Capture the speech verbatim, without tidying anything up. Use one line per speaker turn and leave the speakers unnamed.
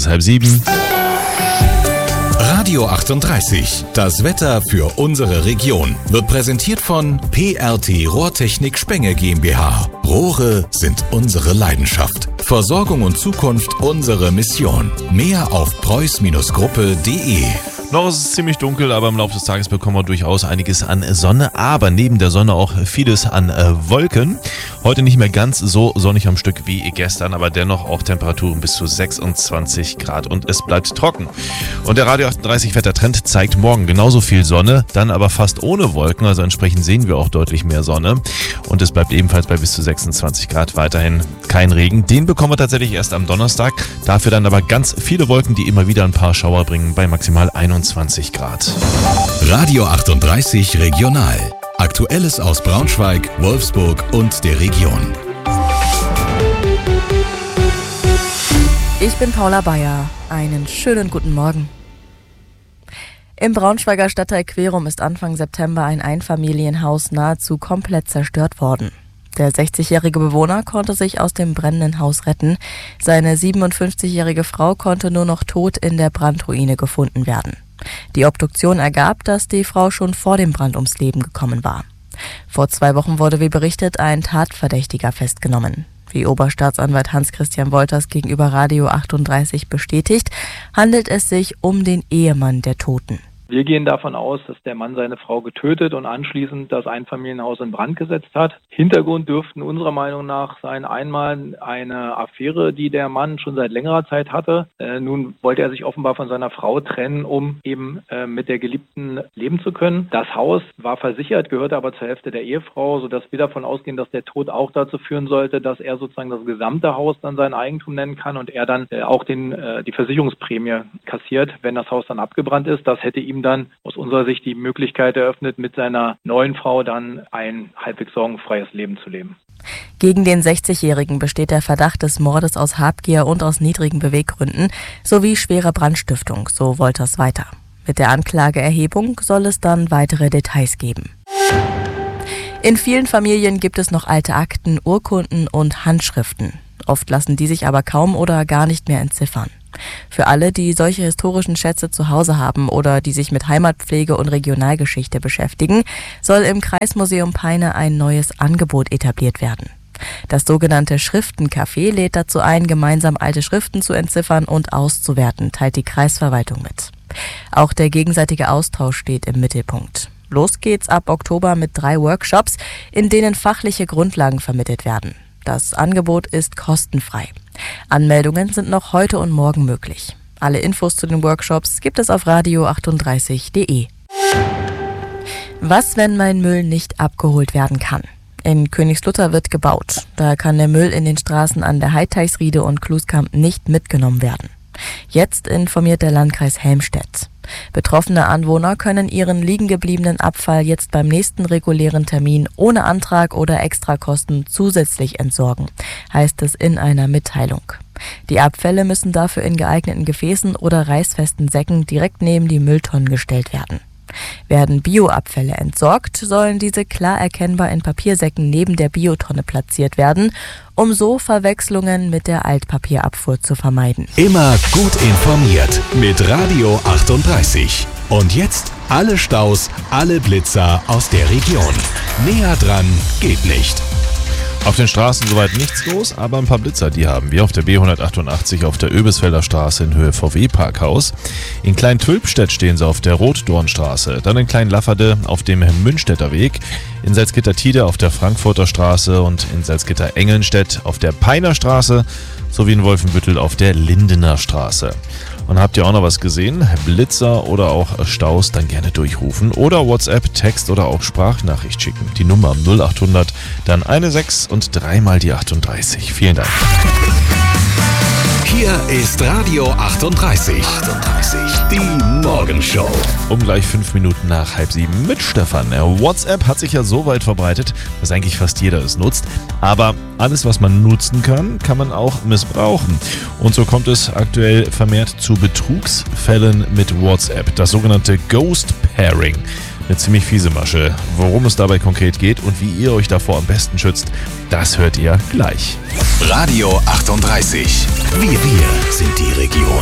halb sieben.
Radio achtunddreißig, das Wetter für unsere Region, wird präsentiert von P R T Rohrtechnik Spenge GmbH. Rohre sind unsere Leidenschaft. Versorgung und Zukunft unsere Mission. Mehr auf preuß Gruppe punkt de.
Noch ist es ziemlich dunkel, aber im Laufe des Tages bekommen wir durchaus einiges an Sonne, aber neben der Sonne auch vieles an äh, Wolken. Heute nicht mehr ganz so sonnig am Stück wie gestern, aber dennoch auch Temperaturen bis zu sechsundzwanzig Grad und es bleibt trocken. Und der Radio achtunddreißig Wettertrend zeigt morgen genauso viel Sonne, dann aber fast ohne Wolken, also entsprechend sehen wir auch deutlich mehr Sonne. Und es bleibt ebenfalls bei bis zu sechsundzwanzig Grad weiterhin kein Regen. Den bekommen wir tatsächlich erst am Donnerstag, dafür dann aber ganz viele Wolken, die immer wieder ein paar Schauer bringen bei maximal einundzwanzig Grad.
Radio achtunddreißig Regional. Aktuelles aus Braunschweig, Wolfsburg und der Region.
Ich bin Paula Bayer. Einen schönen guten Morgen. Im Braunschweiger Stadtteil Querum ist Anfang September ein Einfamilienhaus nahezu komplett zerstört worden. Der sechzigjährige Bewohner konnte sich aus dem brennenden Haus retten. Seine siebenundfünfzigjährige Frau konnte nur noch tot in der Brandruine gefunden werden. Die Obduktion ergab, dass die Frau schon vor dem Brand ums Leben gekommen war. Vor zwei Wochen wurde, wie berichtet, ein Tatverdächtiger festgenommen. Wie Oberstaatsanwalt Hans-Christian Wolters gegenüber Radio achtunddreißig bestätigt, handelt es sich um den Ehemann der Toten.
Wir gehen davon aus, dass der Mann seine Frau getötet und anschließend das Einfamilienhaus in Brand gesetzt hat. Hintergrund dürften unserer Meinung nach sein einmal eine Affäre, die der Mann schon seit längerer Zeit hatte. Äh, nun wollte er sich offenbar von seiner Frau trennen, um eben äh, mit der Geliebten leben zu können. Das Haus war versichert, gehörte aber zur Hälfte der Ehefrau, sodass wir davon ausgehen, dass der Tod auch dazu führen sollte, dass er sozusagen das gesamte Haus dann sein Eigentum nennen kann und er dann äh, auch den, äh, die Versicherungsprämie kassiert, wenn das Haus dann abgebrannt ist. Das hätte ihm dann aus unserer Sicht die Möglichkeit eröffnet, mit seiner neuen Frau dann ein halbwegs sorgenfreies Leben zu leben.
Gegen den sechzigjährigen besteht der Verdacht des Mordes aus Habgier und aus niedrigen Beweggründen sowie schwerer Brandstiftung, so Wolters weiter. Mit der Anklageerhebung soll es dann weitere Details geben. In vielen Familien gibt es noch alte Akten, Urkunden und Handschriften. Oft lassen die sich aber kaum oder gar nicht mehr entziffern. Für alle, die solche historischen Schätze zu Hause haben oder die sich mit Heimatpflege und Regionalgeschichte beschäftigen, soll im Kreismuseum Peine ein neues Angebot etabliert werden. Das sogenannte Schriftencafé lädt dazu ein, gemeinsam alte Schriften zu entziffern und auszuwerten, teilt die Kreisverwaltung mit. Auch der gegenseitige Austausch steht im Mittelpunkt. Los geht's ab Oktober mit drei Workshops, in denen fachliche Grundlagen vermittelt werden. Das Angebot ist kostenfrei. Anmeldungen sind noch heute und morgen möglich. Alle Infos zu den Workshops gibt es auf radio achtunddreißig punkt de. Was, wenn mein Müll nicht abgeholt werden kann? In Königslutter wird gebaut. Da kann der Müll in den Straßen an der Heidteichsriede und Kluskamp nicht mitgenommen werden. Jetzt informiert der Landkreis Helmstedt. Betroffene Anwohner können ihren liegen gebliebenen Abfall jetzt beim nächsten regulären Termin ohne Antrag oder Extrakosten zusätzlich entsorgen, heißt es in einer Mitteilung. Die Abfälle müssen dafür in geeigneten Gefäßen oder reißfesten Säcken direkt neben die Mülltonnen gestellt werden. Werden Bioabfälle entsorgt, sollen diese klar erkennbar in Papiersäcken neben der Biotonne platziert werden, um so Verwechslungen mit der Altpapierabfuhr zu vermeiden.
Immer gut informiert mit Radio achtunddreißig. Und jetzt alle Staus, alle Blitzer aus der Region. Näher dran geht nicht.
Auf den Straßen soweit nichts los, aber ein paar Blitzer, die haben wir auf der B hundertachtundachtzig auf der Öbisfelder Straße in Höhe V W-Parkhaus. In Klein-Tülpstedt stehen sie auf der Rotdornstraße, dann in Klein-Lafferde auf dem Münchstädter Weg, in Salzgitter-Tiede auf der Frankfurter Straße und in Salzgitter-Engelnstedt auf der Peiner Straße sowie in Wolfenbüttel auf der Lindener Straße. Und habt ihr auch noch was gesehen? Blitzer oder auch Staus, dann gerne durchrufen oder WhatsApp, Text oder auch Sprachnachricht schicken. Die Nummer null achthundert, dann eine sechs und dreimal die achtunddreißig. Vielen Dank.
Hier ist Radio achtunddreißig. achtunddreißig. Die Morgenshow.
Um gleich fünf Minuten nach halb sieben mit Stefan. WhatsApp hat sich ja so weit verbreitet, dass eigentlich fast jeder es nutzt. Aber alles, was man nutzen kann, kann man auch missbrauchen. Und so kommt es aktuell vermehrt zu Betrugsfällen mit WhatsApp. Das sogenannte Ghost Pairing. Eine ziemlich fiese Masche. Worum es dabei konkret geht und wie ihr euch davor am besten schützt, das hört ihr gleich.
Radio achtunddreißig. Wir, wir sind die Region.